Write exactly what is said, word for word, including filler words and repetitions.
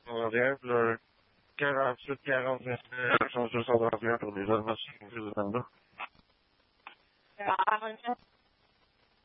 Ja, det är för kanske absolut kanske som du sa att jag tror det var så ändå. Ja, men